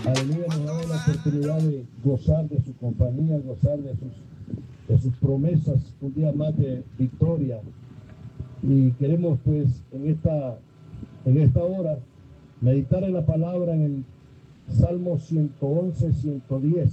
Aleluya, nos da la oportunidad de gozar de su compañía, gozar de sus promesas, un día más de victoria. Y queremos pues en esta hora meditar en la palabra en el Salmo 111, 110.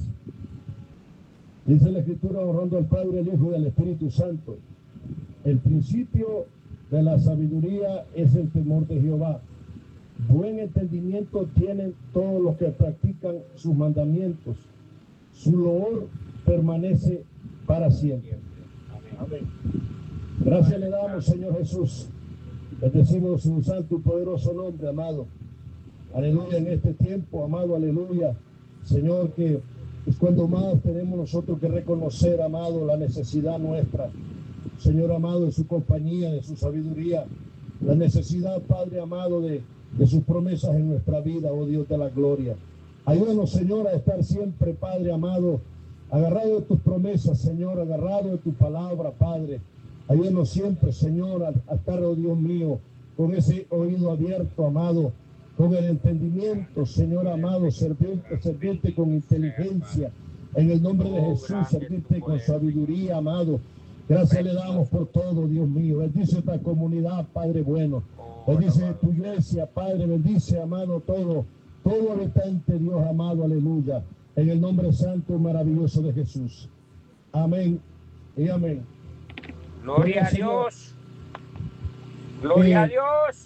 Dice la Escritura, honrando al Padre, al Hijo y al Espíritu Santo. El principio de la sabiduría es el temor de Jehová. Buen entendimiento tienen todos los que practican sus mandamientos. Su loor permanece para siempre. Amén. Gracias le damos, Señor Jesús. Bendecimos su santo y poderoso nombre, amado. Aleluya, en este tiempo, amado, aleluya. Señor, que es cuando más tenemos nosotros que reconocer, amado, la necesidad nuestra. Señor amado, de su compañía, de su sabiduría. La necesidad, Padre amado, de sus promesas en nuestra vida, oh Dios de la gloria. Ayúdanos, Señor, a estar siempre, Padre amado, agarrado de tus promesas, Señor, agarrado de tu palabra, Padre. Ayúdanos siempre, Señor, a estar, oh Dios mío, con ese oído abierto, amado, con el entendimiento, Señor amado, servirte con inteligencia, en el nombre de Jesús, servirte con sabiduría, amado. Gracias le damos por todo, Dios mío. Bendice esta comunidad, Padre bueno. Bendice tu iglesia, Padre. Bendice, amado, todo habitante, Dios amado, aleluya. En el nombre santo y maravilloso de Jesús. Amén y amén. Gloria a Dios. Gloria a Dios.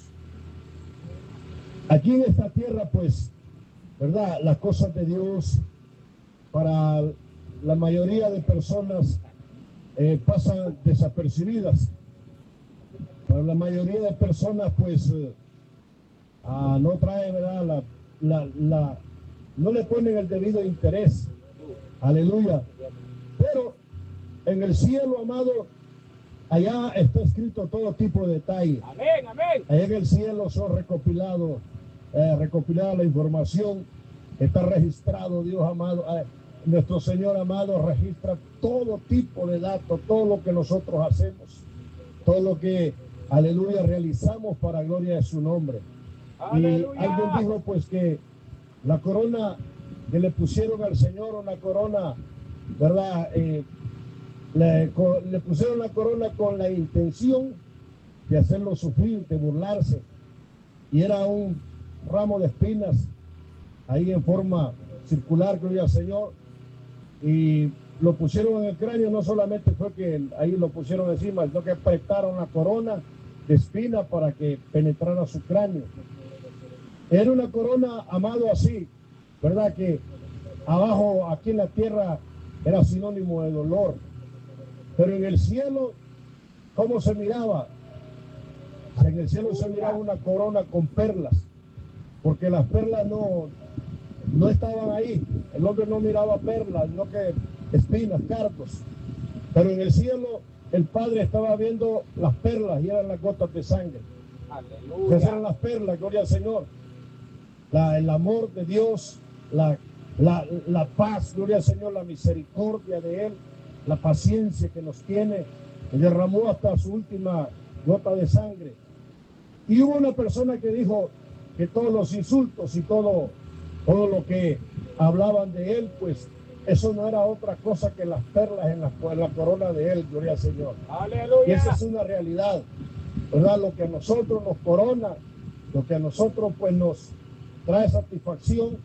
Aquí en esta tierra, pues, ¿verdad? Las cosas de Dios para la mayoría de personas pasan desapercibidas. Para la mayoría de personas, pues, no trae, ¿verdad? No le ponen el debido interés. Aleluya. Pero en el cielo, amado, allá está escrito todo tipo de detalles. Amén, amén. Allá en el cielo son recopilada la información. Está registrado, Dios amado. Nuestro Señor amado registra todo tipo de datos, todo lo que nosotros hacemos, todo lo que, aleluya, realizamos para gloria de su nombre. Aleluya. Y alguien dijo pues que la corona que le pusieron al Señor, una corona, ¿verdad? Le pusieron la corona con la intención de hacerlo sufrir, de burlarse. Y era un ramo de espinas ahí en forma circular, gloria al Señor. Y lo pusieron en el cráneo, no solamente fue que ahí lo pusieron encima, sino que apretaron la corona de espina para que penetrara su cráneo. Era una corona, amado, así, ¿verdad? Que abajo, aquí en la tierra, era sinónimo de dolor. Pero en el cielo, ¿cómo se miraba? En el cielo se miraba una corona con perlas, porque las perlas no estaban ahí. El hombre no miraba perlas, sino que espinas, cardos. Pero en el cielo el Padre estaba viendo las perlas y eran las gotas de sangre. Aleluya. Esas eran las perlas, gloria al Señor. El amor de Dios, la paz, gloria al Señor, la misericordia de Él, la paciencia que nos tiene, derramó hasta su última gota de sangre. Y hubo una persona que dijo que todos los insultos y todo lo que hablaban de él, pues eso no era otra cosa que las perlas en la corona de él, gloria al Señor. Aleluya. Y esa es una realidad, ¿verdad? Lo que a nosotros nos corona, lo que a nosotros pues nos trae satisfacción,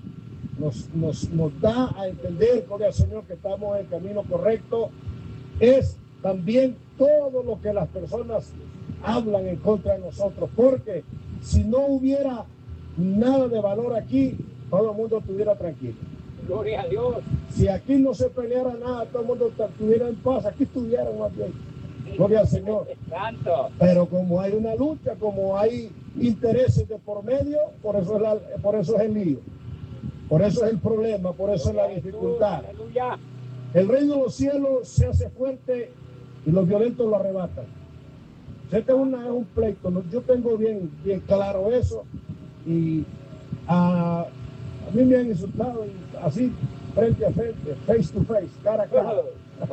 nos da a entender, gloria al Señor, que estamos en el camino correcto, es también todo lo que las personas hablan en contra de nosotros, porque si no hubiera nada de valor aquí, todo el mundo estuviera tranquilo. Gloria a Dios. Si aquí no se peleara nada, todo el mundo estuviera en paz, aquí estuvieran más bien. Gloria al Señor. Santo. Pero como hay una lucha, como hay intereses de por medio, por eso es el lío. Por eso es el problema, por eso es la dificultad. Aleluya. El reino de los cielos se hace fuerte y los violentos lo arrebatan. Este es un pleito, ¿no? Yo tengo bien claro eso y a mí me han insultado así, frente a frente, face to face, cara a cara.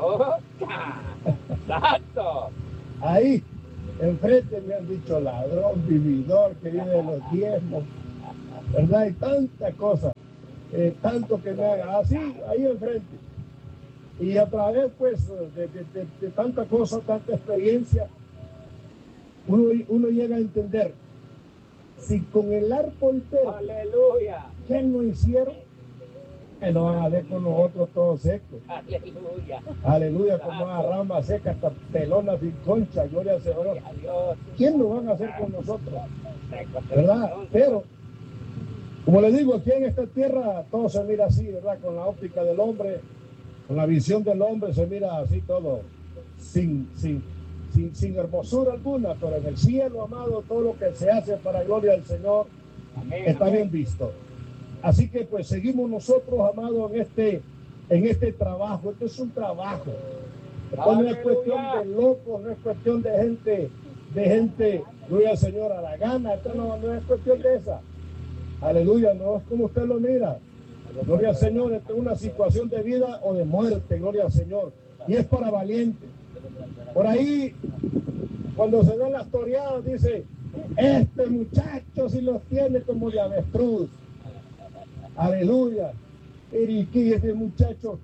¡Exacto! Ahí, enfrente me han dicho ladrón, vividor, que vive de los diezmos, ¿verdad? Y tantas cosas. tanto que me haga así, ahí enfrente. Y a través, pues, de tanta cosa, tanta experiencia, uno llega a entender, si con el arco entero, Aleluya. ¿qué no hicieron? Que no van a ver con nosotros todos secos. Aleluya. Aleluya, como una rama seca, hasta pelonas sin concha, gloria al Señor. Gloria a Dios. ¿Quién lo van a hacer con nosotros? ¿Verdad? Pero, como le digo, aquí en esta tierra todo se mira así, ¿verdad? Con la óptica del hombre, con la visión del hombre se mira así todo, sin hermosura alguna, pero en el cielo, amado, todo lo que se hace para gloria del Señor Amén, está amén. bien visto. Así que pues seguimos nosotros, amados, en este trabajo. Este es un trabajo. Esto no es cuestión de locos, no es cuestión de gente, gloria al Señor, a la gana. Esto no es cuestión de esa. Aleluya, no es como usted lo mira. Gloria al Señor, esto es una situación de vida o de muerte, gloria al Señor. Y es para valientes. Por ahí, cuando se ven las toreadas, dice, este muchacho si los tiene como de avestruz. Aleluya. Y ese muchacho,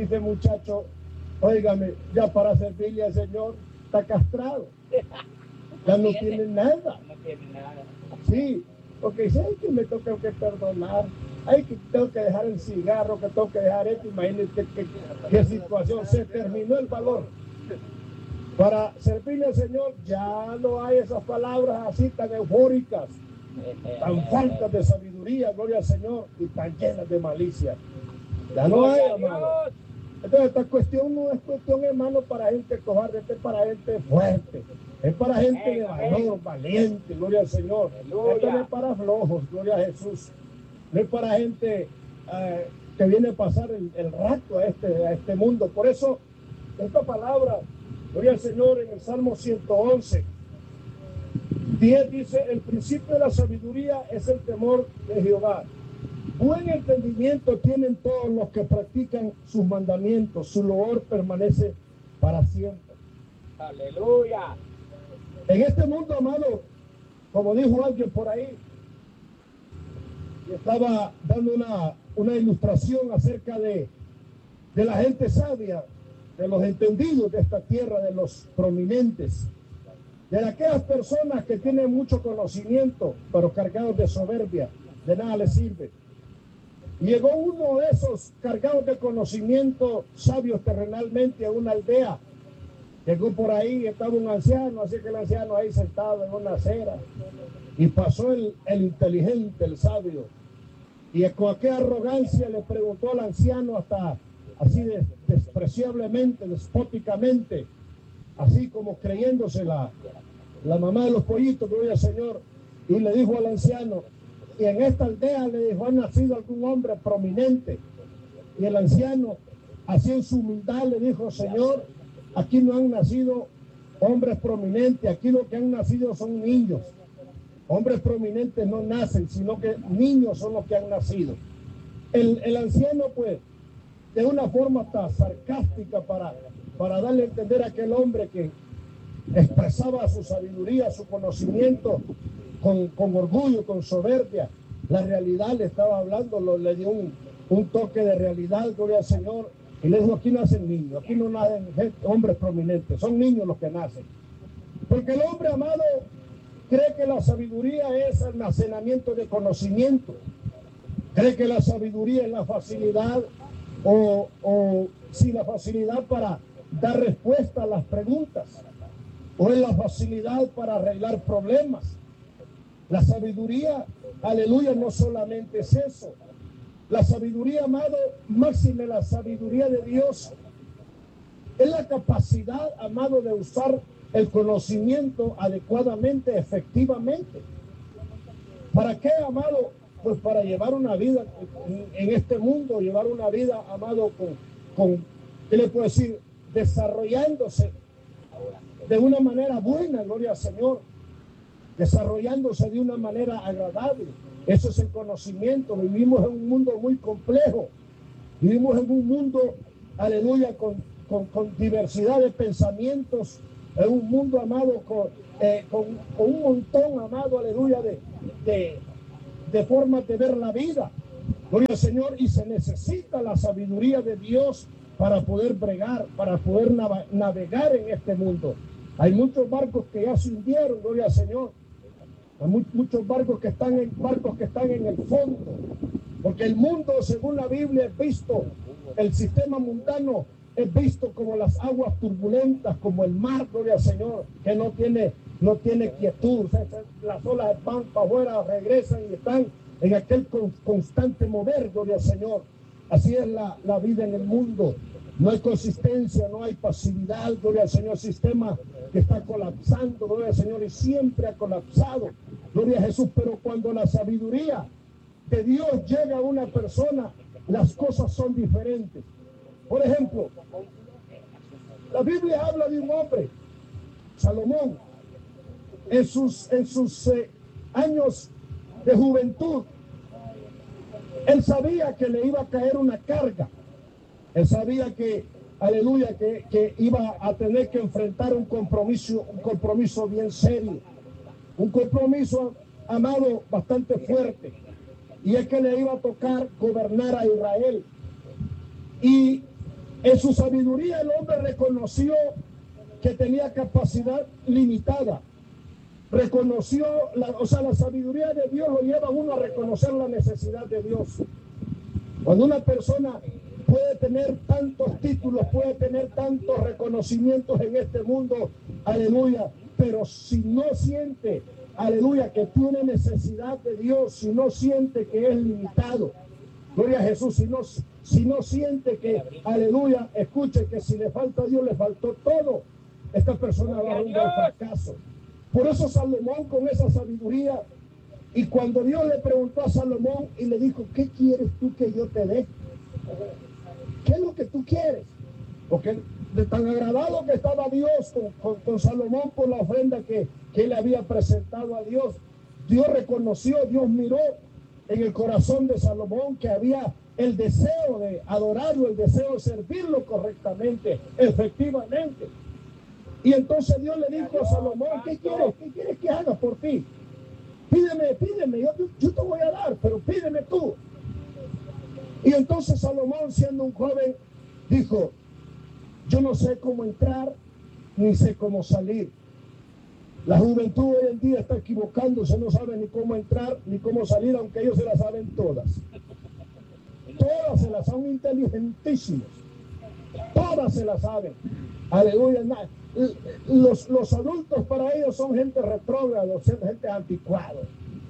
óigame, ya para servirle al Señor está castrado. Ya no tiene nada. No tiene nada. Sí, porque dice, ay, que me toca que perdonar, ay, que tengo que dejar el cigarro, que tengo que dejar esto. Imagínate qué situación. Se terminó el valor. Para servirle al Señor ya no hay esas palabras así tan eufóricas, tan faltas de sabiduría, gloria al Señor, y tan llenas de malicia. Ya no hay, Gloria a hermano. Dios. Entonces esta cuestión no es cuestión, hermano, para gente cobarde, esta es para gente fuerte, es para gente de valor, valiente, gloria al Señor. Aleluya. Esto no es para flojos, gloria a Jesús. No es para gente que viene a pasar el rato a este mundo. Por eso, esta palabra, gloria al Señor, en el Salmo 111, 10 dice, el principio de la sabiduría es el temor de Jehová. Buen entendimiento tienen todos los que practican sus mandamientos. Su loor permanece para siempre. Aleluya. En este mundo, amado, como dijo alguien por ahí, y estaba dando una ilustración acerca de la gente sabia, de los entendidos de esta tierra, de los prominentes, de aquellas personas que tienen mucho conocimiento, pero cargados de soberbia, de nada les sirve. Llegó uno de esos cargados de conocimiento, sabios terrenalmente, a una aldea. Llegó por ahí, estaba un anciano, así que el anciano ahí sentado en una acera. Y pasó el inteligente, el sabio. Y con aquella arrogancia le preguntó al anciano, hasta así despreciablemente, despóticamente, así como creyéndose la mamá de los pollitos, gloria al Señor. Y le dijo al anciano, y en esta aldea, le dijo, ha nacido algún hombre prominente. Y el anciano, así en su humildad, le dijo, Señor, aquí no han nacido hombres prominentes, aquí lo que han nacido son niños. Hombres prominentes no nacen, sino que niños son los que han nacido. El anciano, pues, de una forma hasta sarcástica para darle a entender a aquel hombre que expresaba su sabiduría, su conocimiento, con orgullo, con soberbia, la realidad le estaba hablando, le dio un toque de realidad, gloria al Señor, y le dijo, aquí nacen niños, aquí no nacen hombres prominentes, son niños los que nacen. Porque el hombre, amado, cree que la sabiduría es almacenamiento de conocimiento, cree que la sabiduría es la facilidad o sí, la facilidad para dar respuesta a las preguntas, o es la facilidad para arreglar problemas. La sabiduría, aleluya, no solamente es eso. La sabiduría, amado, máxime la sabiduría de Dios, es la capacidad, amado, de usar el conocimiento adecuadamente, efectivamente. ¿Para qué, amado? Pues para llevar una vida en este mundo, llevar una vida, amado, con ¿qué le puedo decir? Desarrollándose de una manera buena, gloria al Señor. Desarrollándose de una manera agradable. Eso es el conocimiento. Vivimos en un mundo muy complejo. Vivimos en un mundo, aleluya, con diversidad de pensamientos. En un mundo, amado, con un montón, amado, aleluya, de formas de ver la vida. Gloria al Señor, y se necesita la sabiduría de Dios para poder bregar, para poder navegar en este mundo. Hay muchos barcos que ya se hundieron, gloria al Señor. Hay muchos barcos que están en el fondo. Porque el mundo, según la Biblia, es visto, el sistema mundano es visto como las aguas turbulentas, como el mar, gloria al Señor, que no tiene quietud. O sea, las olas van para afuera, regresan y están en aquel constante mover, gloria al Señor. Así es la vida en el mundo. No hay consistencia, no hay pasividad, gloria al Señor. Sistema que está colapsando, gloria al Señor, y siempre ha colapsado, gloria a Jesús. Pero cuando la sabiduría de Dios llega a una persona, las cosas son diferentes. Por ejemplo, la Biblia habla de un hombre, Salomón, en sus años de juventud. Él sabía que le iba a caer una carga. Él sabía que, aleluya, que iba a tener que enfrentar un compromiso bien serio. Un compromiso, amado, bastante fuerte. Y es que le iba a tocar gobernar a Israel. Y en su sabiduría el hombre reconoció que tenía capacidad limitada. Reconoció, la sabiduría de Dios lo lleva a uno a reconocer la necesidad de Dios. Cuando una persona puede tener tantos títulos, puede tener tantos reconocimientos en este mundo, aleluya, pero si no siente, aleluya, que tiene necesidad de Dios, si no siente que es limitado, gloria a Jesús, si no siente que, aleluya, escuche que si le falta a Dios, le faltó todo, esta persona va rumbo al fracaso. Por eso Salomón, con esa sabiduría, y cuando Dios le preguntó a Salomón y le dijo, ¿qué quieres tú que yo te dé? ¿Qué es lo que tú quieres? Porque de tan agradado que estaba Dios con Salomón por la ofrenda que él había presentado a Dios, Dios reconoció, Dios miró en el corazón de Salomón que había el deseo de adorarlo, el deseo de servirlo correctamente, efectivamente. Y entonces Dios le dijo a Salomón, ¿qué quieres que haga por ti? Pídeme, yo te voy a dar, pero pídeme tú. Y entonces Salomón, siendo un joven, dijo, yo no sé cómo entrar, ni sé cómo salir. La juventud hoy en día está equivocándose, no sabe ni cómo entrar, ni cómo salir, aunque ellos se las saben todas. Todas se las son inteligentísimos. Todas se las saben. Aleluya. Los adultos para ellos son gente retrógrada, gente anticuada.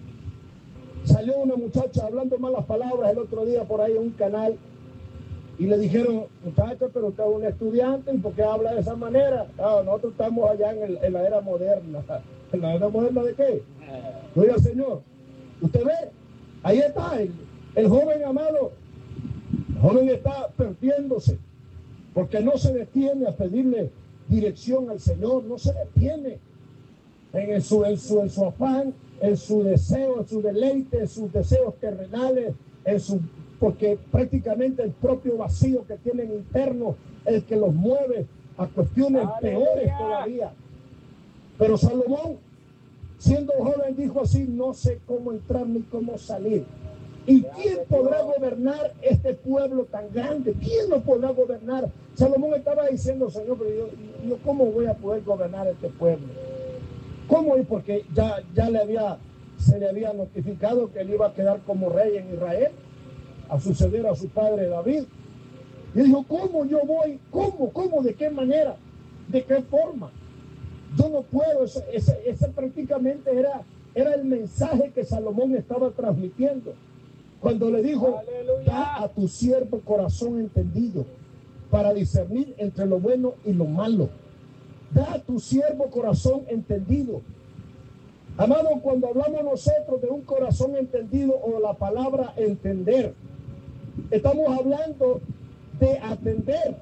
Salió una muchacha hablando malas palabras el otro día por ahí en un canal y le dijeron, muchacha, pero usted es un estudiante, ¿y por qué habla de esa manera? No, nosotros estamos allá en la era moderna. ¿En la era moderna de qué? Gloria al Señor. Usted ve, ahí está el joven amado. El joven está perdiéndose porque no se detiene a pedirle dirección al Señor, no se detiene en su afán, en su deseo, en su deleite, en sus deseos terrenales, porque prácticamente el propio vacío que tienen interno es el que los mueve a cuestiones peores todavía. Pero Salomón, siendo joven, dijo así, no sé cómo entrar ni cómo salir. ¿Y quién podrá gobernar este pueblo tan grande? ¿Quién lo podrá gobernar? Salomón estaba diciendo, Señor, pero yo ¿cómo voy a poder gobernar este pueblo? ¿Cómo? Y porque ya se le había notificado que él iba a quedar como rey en Israel, a suceder a su padre David. Y dijo, ¿cómo yo voy? ¿Cómo? ¿De qué manera? ¿De qué forma? Yo no puedo. Ese prácticamente era el mensaje que Salomón estaba transmitiendo. Cuando le dijo, aleluya, da a tu siervo corazón entendido para discernir entre lo bueno y lo malo. Da a tu siervo corazón entendido. Amado, cuando hablamos nosotros de un corazón entendido o la palabra entender, estamos hablando de atender.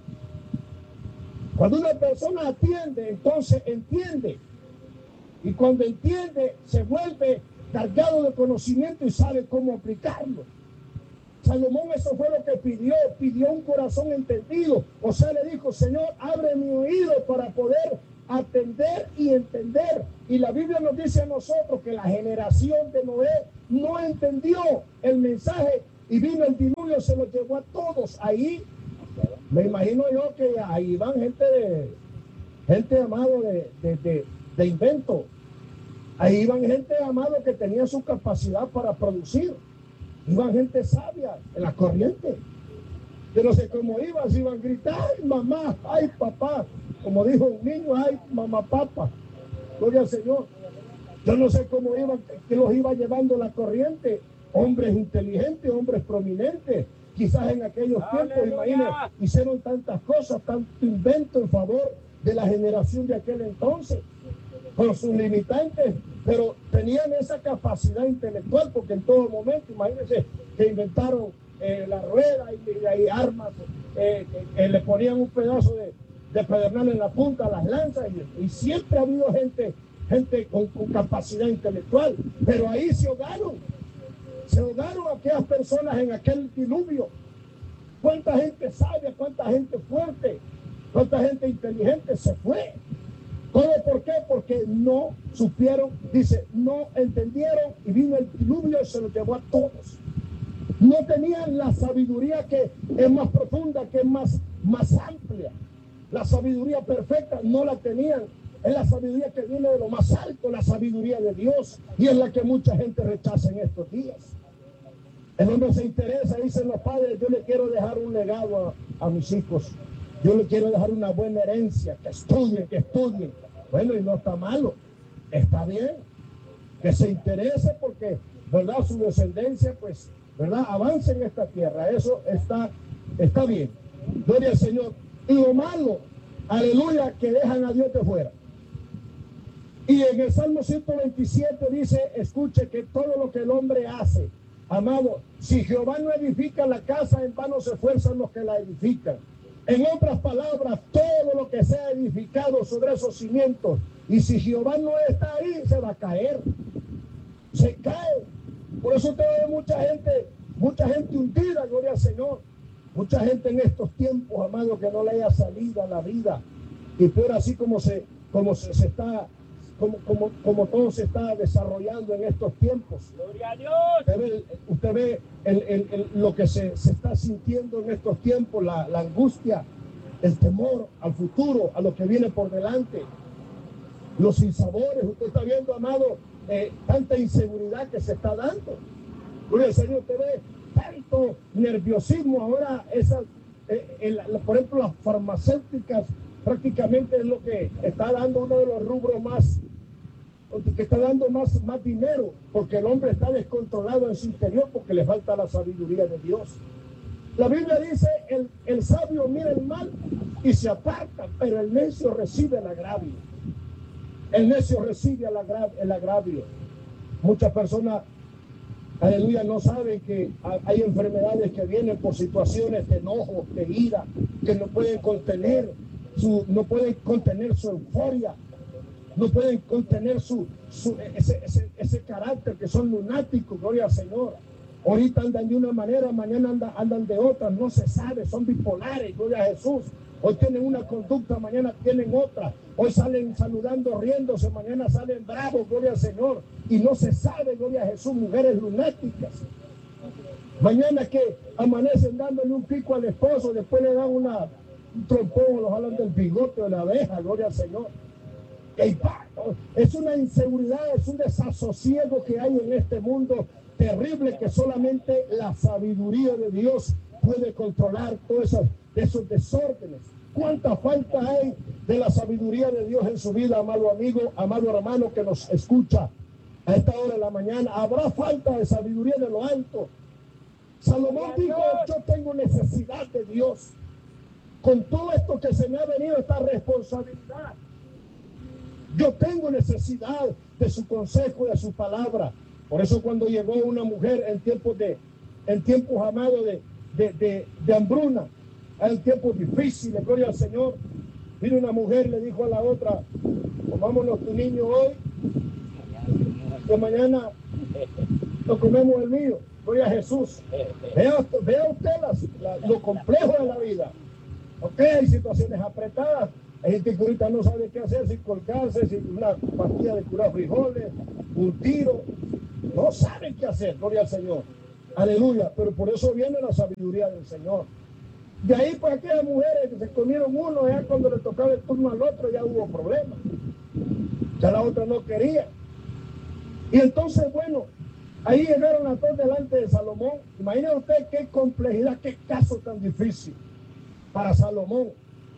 Cuando una persona atiende, entonces entiende. Y cuando entiende, se vuelve cargado de conocimiento y sabe cómo aplicarlo. Salomón eso fue lo que pidió un corazón entendido. O sea, le dijo, Señor, abre mi oído para poder atender y entender. Y la Biblia nos dice a nosotros que la generación de Noé no entendió el mensaje y vino el diluvio, se los llevó a todos. Ahí, me imagino yo que ahí van gente amado de invento. Ahí iban gente amado que tenía su capacidad para producir. Iban gente sabia en la corriente. Yo no sé cómo iban, si iban a gritar, ay mamá, ay papá, como dijo un niño, ay mamá, papá, gloria al Señor. Yo no sé cómo iban, que los iba llevando la corriente, hombres inteligentes, hombres prominentes, quizás en aquellos tiempos, imagínense, hicieron tantas cosas, tanto invento en favor de la generación de aquel entonces, con sus limitantes, pero tenían esa capacidad intelectual, porque en todo momento, imagínense, que inventaron la rueda y armas, le ponían un pedazo de pedernal en la punta a las lanzas, y siempre ha habido gente con capacidad intelectual, pero ahí se ahogaron aquellas personas en aquel diluvio. Cuánta gente sabia, cuánta gente fuerte, cuánta gente inteligente se fue. ¿Todo por qué? Porque no supieron, dice, no entendieron, y vino el diluvio y se los llevó a todos. No tenían la sabiduría que es más profunda, que es más amplia. La sabiduría perfecta no la tenían. Es la sabiduría que viene de lo más alto, la sabiduría de Dios, y es la que mucha gente rechaza en estos días. El hombre se interesa, dicen los padres, yo le quiero dejar un legado a mis hijos. Yo le quiero dejar una buena herencia, que estudien. Bueno, y no está malo, está bien. Que se interese porque, ¿verdad? Su descendencia, pues, ¿verdad? Avance en esta tierra. Eso está bien. Gloria al Señor. Y lo malo, aleluya, que dejan a Dios de fuera. Y en el Salmo 127 dice, escuche que todo lo que el hombre hace, amado, si Jehová no edifica la casa, en vano se esfuerzan los que la edifican. En otras palabras, todo lo que sea edificado sobre esos cimientos, y si Jehová no está ahí, se va a caer. Se cae. Por eso usted ve mucha gente hundida, gloria al Señor. Mucha gente en estos tiempos, amado, que no le haya salido a la vida. Y peor así como todo se está desarrollando en estos tiempos. Gloria a Dios. Usted ve lo que se está sintiendo en estos tiempos, la angustia, el temor al futuro, a lo que viene por delante, los sinsabores. Usted está viendo, amado, tanta inseguridad que se está dando. Gloria al Señor, usted ve tanto nerviosismo ahora. Por ejemplo, las farmacéuticas prácticamente es lo que está dando uno de los rubros que está dando más dinero, porque el hombre está descontrolado en su interior porque le falta la sabiduría de Dios. La Biblia dice, el sabio mira el mal y se aparta, pero el necio recibe el agravio. El necio recibe el agravio. Muchas personas, aleluya, no saben que hay enfermedades que vienen por situaciones de enojo, de ira, que no pueden contener su euforia, no pueden contener ese carácter, que son lunáticos, gloria al Señor. Ahorita andan de una manera, mañana andan de otra, no se sabe, son bipolares, gloria a Jesús. Hoy tienen una conducta, mañana tienen otra. Hoy salen saludando, riéndose, mañana salen bravos, gloria al Señor. Y no se sabe, gloria a Jesús, mujeres lunáticas. Mañana que amanecen dándole un pico al esposo, después le dan un trompón, los jalan del bigote de la abeja, gloria al Señor. Es una inseguridad, es un desasosiego que hay en este mundo terrible, que solamente la sabiduría de Dios puede controlar todos esos desórdenes. ¿Cuánta falta hay de la sabiduría de Dios en su vida, amado amigo, amado hermano que nos escucha a esta hora de la mañana? Habrá falta de sabiduría de lo alto. Salomón dijo, yo tengo necesidad de Dios. Con todo esto que se me ha venido, esta responsabilidad, yo tengo necesidad de su consejo y de su palabra. Por eso cuando llegó una mujer en tiempos amados de hambruna, en tiempos difíciles, gloria al Señor, vino una mujer, le dijo a la otra, comámonos tu niño hoy, que mañana lo comemos el mío. Gloria a Jesús. Vea usted lo complejo de la vida. Ok, hay situaciones apretadas. Hay gente que ahorita no sabe qué hacer, si colgarse, si una pastilla de curar frijoles, un tiro. No saben qué hacer, gloria al Señor. Aleluya. Pero por eso viene la sabiduría del Señor. De ahí, pues, aquellas mujeres que se comieron uno, ya cuando le tocaba el turno al otro, ya hubo problemas. Ya la otra no quería. Y entonces, bueno, ahí llegaron a todos delante de Salomón. Imagine usted qué complejidad, qué caso tan difícil para Salomón.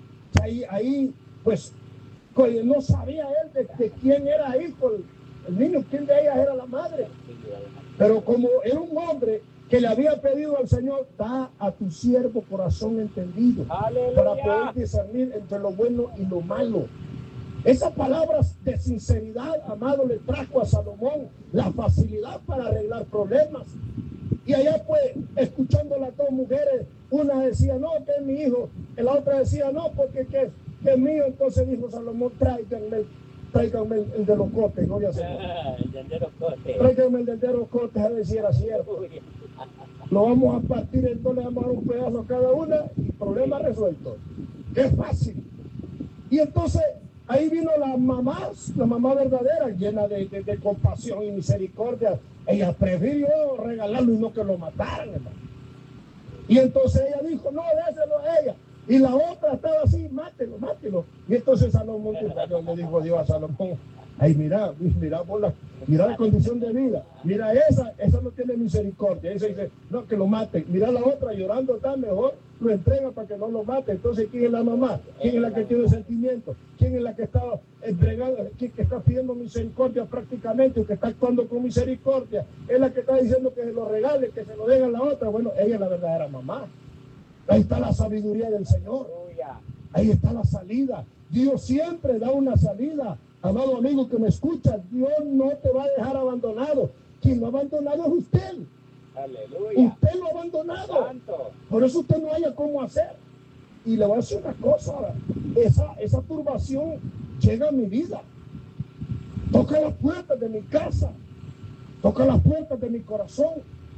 Ahí pues, no sabía él de quién era hijo el niño, quién de ellas era la madre. Pero como era un hombre que le había pedido al Señor, da a tu siervo corazón entendido. Aleluya. Para poder discernir entre lo bueno y lo malo. Esas palabras de sinceridad, amado, le trajo a Salomón la facilidad para arreglar problemas. Y allá pues, escuchando las dos mujeres, una decía, no, que es mi hijo, y la otra decía, no, porque que es mío. Entonces dijo Salomón, tráiganme el de los cotes, gloria al Señor. Tráiganme el de los cotes, a ver si era cierto. Lo vamos a partir, entonces le vamos a dar un pedazo a cada una y problema resuelto. Qué fácil. Y entonces ahí vino la mamá verdadera, llena de compasión y misericordia. Ella prefirió regalarlo y no que lo mataran, hermano. Y entonces ella dijo, no, déselo a ella. Y la otra estaba así, mátelo. Y entonces Salomón le dijo Dios a Salomón, ay, mira la condición de vida. Mira esa no tiene misericordia. Esa dice, no, que lo maten. Mira la otra llorando, está mejor, lo entrega para que no lo mate. Entonces, ¿quién es la mamá? ¿Quién es la que tiene sentimiento? ¿Quién es la que está entregando? ¿Quién que está pidiendo misericordia prácticamente? Que está actuando con misericordia. Es la que está diciendo que se lo regale, que se lo den a la otra. Bueno, ella es la verdadera mamá. Ahí está la sabiduría del Señor. Ahí está la salida. Dios siempre da una salida. Amado amigo que me escucha, Dios no te va a dejar abandonado. Quien lo ha abandonado es usted. Aleluya. Usted lo ha abandonado. Santo. Por eso usted no haya cómo hacer. Y le voy a decir una cosa. Esa turbación llega a mi vida. Toca las puertas de mi casa. Toca las puertas de mi corazón.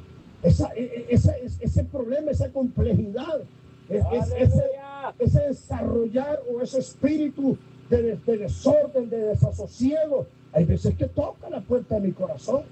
Ese problema, esa complejidad, ese desarrollar o ese espíritu de desorden, de desasosiego, hay veces que toca la puerta de mi corazón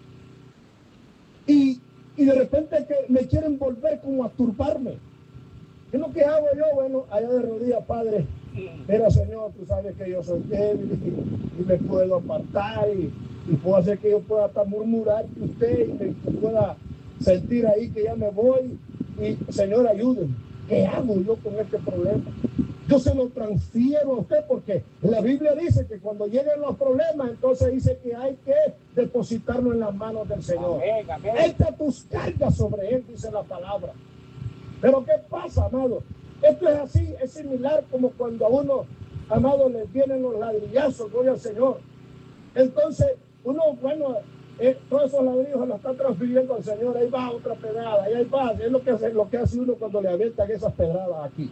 y de repente que me quieren volver como a turbarme. ¿Qué es lo que hago yo? Bueno, allá de rodillas, Padre, mira, Señor, tú sabes que yo soy débil y me puedo apartar y puedo hacer que yo pueda hasta murmurar de usted y me pueda sentir ahí que ya me voy y Señor, ayúdenme. ¿Qué hago yo con este problema? Yo se lo transfiero a usted porque la Biblia dice que cuando lleguen los problemas, entonces dice que hay que depositarlo en las manos del Señor. Amén. Echa tus cargas sobre él, dice la palabra. Pero ¿qué pasa, amado? Esto es así, es similar como cuando a uno, amado, le vienen los ladrillazos, gloria al Señor. Entonces, uno, bueno, todos esos ladrillos se los está transfiriendo al Señor. Ahí va otra pedrada, ahí va. Es lo que hace uno cuando le aventan esas pedradas aquí.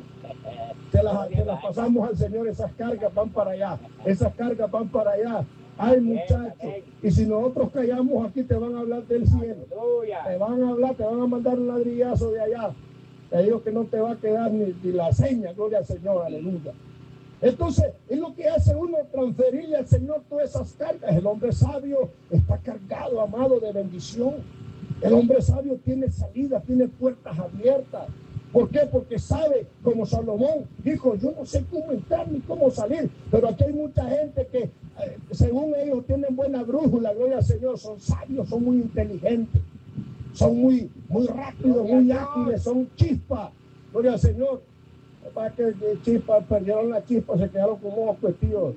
Se las pasamos al Señor, esas cargas van para allá. Esas cargas van para allá. Ay, muchachos. Y si nosotros callamos aquí, te van a hablar del cielo. Te van a hablar, te van a mandar un ladrillazo de allá. Te digo que no te va a quedar ni la seña, gloria al Señor, aleluya. Entonces, es lo que hace uno, transferirle al Señor todas esas cargas. El hombre sabio está cargado, amado, de bendición. El hombre sabio tiene salida, tiene puertas abiertas. ¿Por qué? Porque sabe, como Salomón dijo, yo no sé cómo entrar ni cómo salir. Pero aquí hay mucha gente que, según ellos, tienen buena brújula, gloria al Señor. Son sabios, son muy inteligentes. Son muy rápidos, muy ágiles, son chispas, gloria al Señor. Para que chispas, perdieron la chispa, se quedaron como unos cuestillos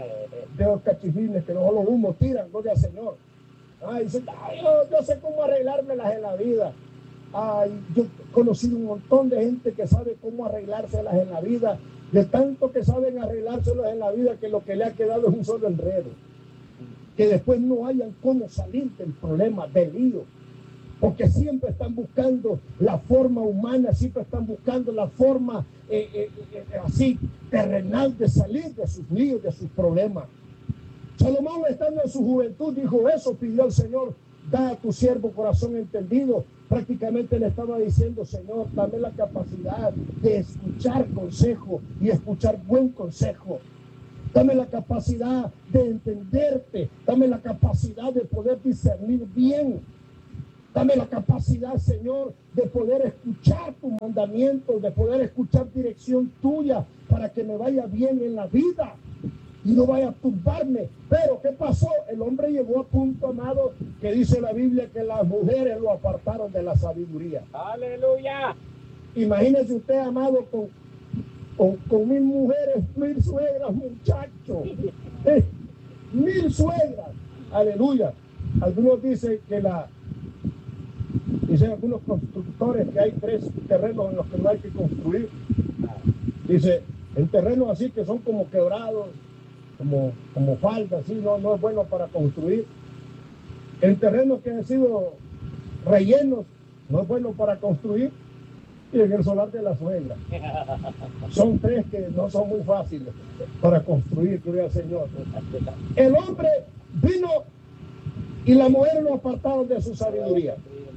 de los cachifines que no los humos tiran, gloria al Señor. Ay, dicen, yo sé cómo arreglármelas en la vida. Ay, yo he conocido un montón de gente que sabe cómo arreglárselas en la vida, de tanto que saben arreglárselas en la vida que lo que le ha quedado es un solo enredo. Que después no hayan cómo salir del problema, del lío. Porque siempre están buscando la forma humana, siempre están buscando la forma así terrenal de salir de sus líos, de sus problemas. Salomón, estando en su juventud, dijo eso, pidió al Señor, da a tu siervo corazón entendido. Prácticamente le estaba diciendo, Señor, dame la capacidad de escuchar consejo y escuchar buen consejo. Dame la capacidad de entenderte, dame la capacidad de poder discernir bien. Dame la capacidad, Señor, de poder escuchar tus mandamientos, de poder escuchar dirección tuya para que me vaya bien en la vida y no vaya a turbarme. Pero, ¿qué pasó? El hombre llegó a punto, amado, que dice la Biblia que las mujeres lo apartaron de la sabiduría. Aleluya. Imagínese usted, amado, con 1000 mujeres, 1000 suegras, muchachos. 1000 suegras. Aleluya. Algunos dicen dicen algunos constructores que hay 3 terrenos en los que no hay que construir. Dice, en terrenos así que son como quebrados, como faldas, así, no es bueno para construir. En terrenos que han sido rellenos, no es bueno para construir. Y en el solar de la suegra. Son 3 que no son muy fáciles para construir, gloria al Señor. El hombre vino y la mujer lo apartaron de su sabiduría.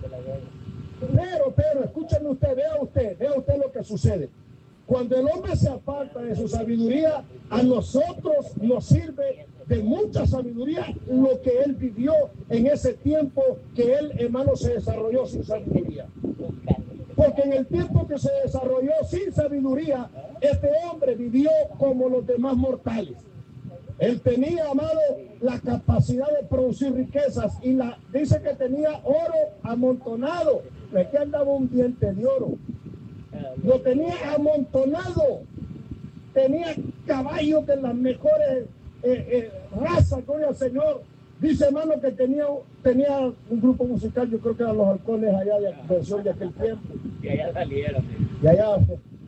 Pero, escúcheme vea usted lo que sucede. Cuando el hombre se aparta de su sabiduría, a nosotros nos sirve de mucha sabiduría lo que él vivió en ese tiempo que él, hermano, se desarrolló sin sabiduría. Porque en el tiempo que se desarrolló sin sabiduría, este hombre vivió como los demás mortales. Él tenía, amado, la capacidad de producir riquezas y dice que tenía oro amontonado. ¿De qué andaba un diente de oro? Lo tenía amontonado. Tenía caballos de las mejores razas, gloria al Señor. Dice, hermano, que tenía un grupo musical, yo creo que eran los halcones allá de versión de aquel tiempo. Y allá salieron. Y allá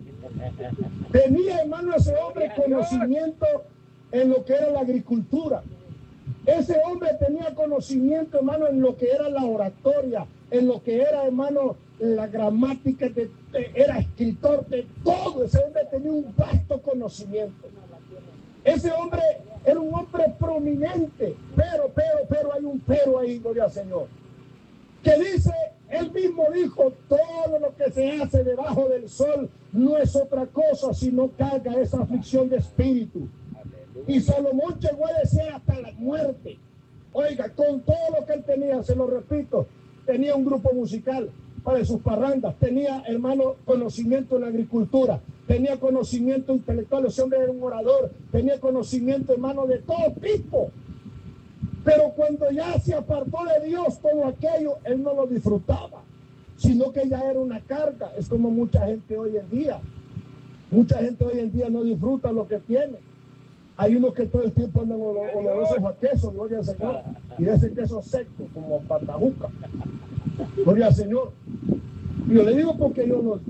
tenía, hermano, ese hombre conocimiento en lo que era la agricultura. Ese hombre tenía conocimiento, hermano, en lo que era la oratoria, en lo que era, hermano, la gramática, era escritor de todo. Ese hombre tenía un vasto conocimiento. Ese hombre era un hombre prominente, pero hay un pero ahí, gloria al Señor. Que dice, él mismo dijo, todo lo que se hace debajo del sol no es otra cosa, sino carga esa aflicción de espíritu. Y Salomón llegó a desear hasta la muerte. Oiga, con todo lo que él tenía, se lo repito, tenía un grupo musical para sus parrandas, tenía, hermano, conocimiento en la agricultura, tenía conocimiento intelectual, ese hombre era un orador, tenía conocimiento, hermano, de todo tipo. Pero cuando ya se apartó de Dios, todo aquello, él no lo disfrutaba, sino que ya era una carga. Es como mucha gente hoy en día. Mucha gente hoy en día no disfruta lo que tiene. Hay unos que todo el tiempo andan olorosos a queso, gloria al Señor, y de ese queso seco, como patajuca. Gloria al Señor. Y yo le digo porque yo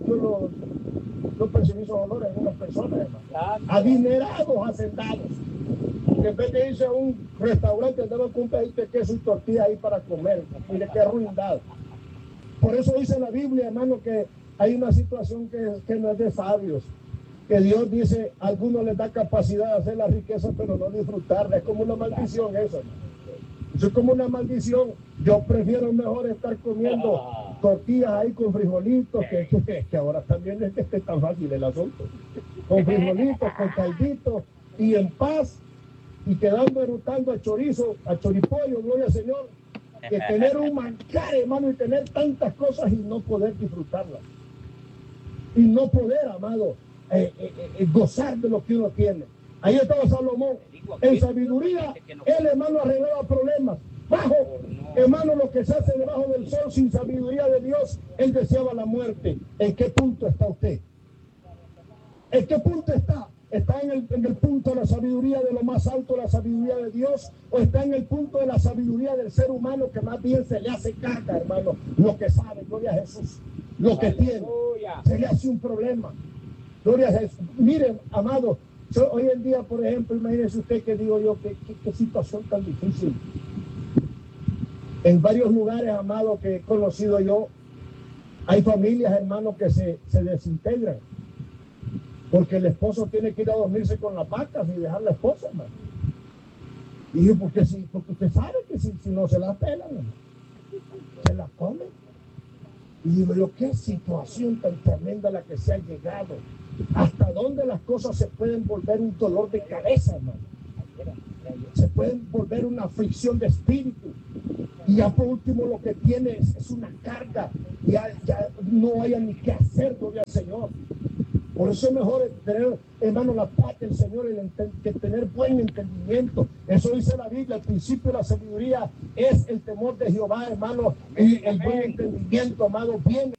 percibí esos olores en unas personas, hermano. Adinerados, hacendados. Que en vez de irse a un restaurante, andaban con un pedacito de queso y tortilla ahí para comer. Mire qué ruindad. Por eso dice la Biblia, hermano, que hay una situación que no es de sabios. Que Dios dice, a algunos les da capacidad de hacer la riqueza, pero no disfrutarla. Es como una maldición eso. Eso es como una maldición. Yo prefiero mejor estar comiendo tortillas ahí con frijolitos, que ahora también es que esté tan fácil el asunto. Con frijolitos, con calditos, y en paz, y quedando erutando a chorizo, a choripollo, gloria al Señor, que tener un manjar, hermano, y tener tantas cosas y no poder disfrutarlas. Y no poder, amado, gozar de lo que uno tiene. Ahí estaba Salomón. En sabiduría, él, hermano, arreglaba problemas. Bajo, hermano, lo que se hace debajo del sol sin sabiduría de Dios, él deseaba la muerte. ¿En qué punto está usted? ¿En qué punto está? ¿Está en el punto de la sabiduría de lo más alto, la sabiduría de Dios? ¿O está en el punto de la sabiduría del ser humano que más bien se le hace carga, hermano? Lo que sabe, gloria a Jesús. Lo que tiene, se le hace un problema. Gloria a Jesús. Miren, amado, hoy en día, por ejemplo, imagínense usted que digo yo, qué situación tan difícil. En varios lugares, amado, que he conocido yo, hay familias, hermanos, que se desintegran. Porque el esposo tiene que ir a dormirse con las vacas y dejar la esposa, hermano. Y yo, porque usted sabe que si no se las pelan, hermano, se las comen. Y digo yo, qué situación tan tremenda la que se ha llegado. Hasta dónde las cosas se pueden volver un dolor de cabeza, hermano. Se pueden volver una aflicción de espíritu. Y ya por último lo que tienes es una carga. Ya no haya ni qué hacer, gloria al Señor. Por eso es mejor tener, hermano, la paz del Señor que tener buen entendimiento. Eso dice la Biblia, el principio de la sabiduría es el temor de Jehová, hermano, y el buen entendimiento, amado, bien.